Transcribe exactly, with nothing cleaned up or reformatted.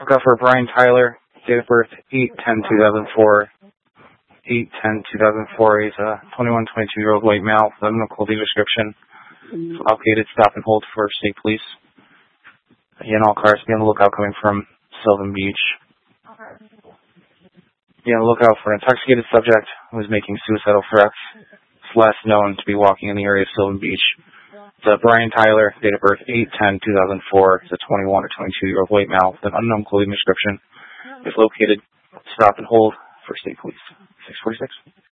Look out for Brian Tyler, date of birth eight ten two thousand four. eight ten two thousand four. He's a twenty-one, twenty-two-year-old white male with a medical description. Located, stop and hold for state police. Again, all cars be on the lookout coming from Sylvan Beach. Be on the lookout for an intoxicated subject who is making suicidal threats. It's last known to be walking in the area of Sylvan Beach. It's uh, Brian Tyler, date of birth eight ten two thousand four. He's a twenty-one or twenty-two-year-old white male with an unknown clothing description. Is located, stop and hold for state police. six forty-six.